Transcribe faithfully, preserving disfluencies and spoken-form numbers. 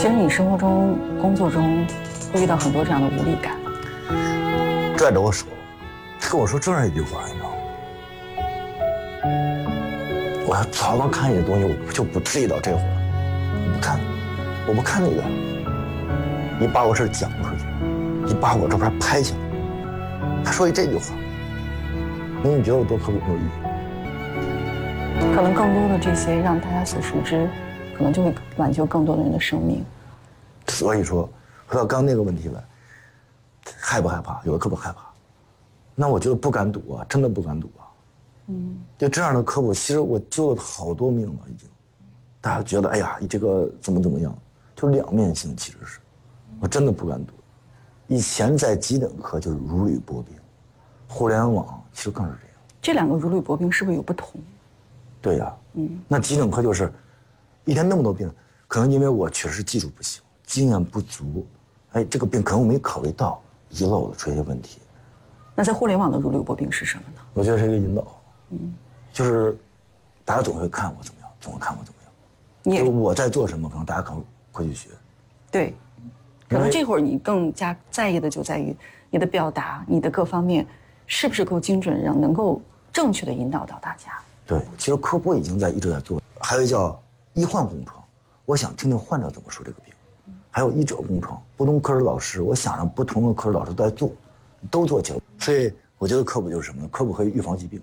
其实你生活中、工作中会遇到很多这样的无力感。 拽着我手，跟我说这样一句话，你知道吗？我要早上看你的东西，我就不至于到这会儿。我不看，我不看你的。你把我事讲出去，你把我这边拍下来。他说一这句话，那你觉得我多可不可以？ 可能更多的这些让大家所熟知，可能就会挽救更多的人的生命。 所以说，回到刚那个问题来，害不害怕？有的科普害怕，那我觉得不敢赌啊，真的不敢赌啊。嗯，就这样的科普，其实我救了好多命了，已经。大家觉得，哎呀，你这个怎么怎么样，就两面性，其实是，我真的不敢赌。以前在急诊科就是如履薄冰，互联网其实更是这样。 这两个如履薄冰是不是有不同？ 对呀，嗯，那急诊科就是一天那么多病人，可能因为我确实技术不行，经验不足，哎，这个病可能我没考虑到，遗漏了出现问题。 那在互联网的如履薄冰是什么呢？ 我觉得是一个引导，嗯，就是大家总会看我怎么样，总会看我怎么样。 你就我在做什么，可能大家可能会去学。 对，可能这会儿你更加在意的就在于你的表达，你的各方面是不是够精准，让能够正确的引导到大家。 对，其实科普已经在一直在做，还有一叫医患工程，我想听听患者怎么说这个病，还有医者工程，不同科室老师，我想让不同的科室老师在做，都做起来。所以我觉得科普就是什么呢？科普可以预防疾病。